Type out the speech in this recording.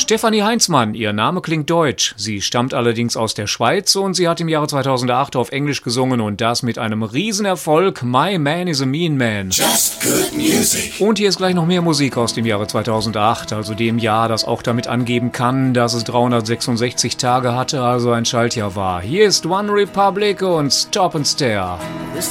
Stefanie Heinzmann, ihr Name klingt deutsch. Sie stammt allerdings aus der Schweiz und sie hat im Jahre 2008 auf Englisch gesungen und das mit einem Riesenerfolg. My Man is a Mean Man. Just good music. Und hier ist gleich noch mehr Musik aus dem Jahre 2008, also dem Jahr, das auch damit angeben kann, dass es 366 Tage hatte, also ein Schaltjahr war. Hier ist One Republic und Stop and Stare. This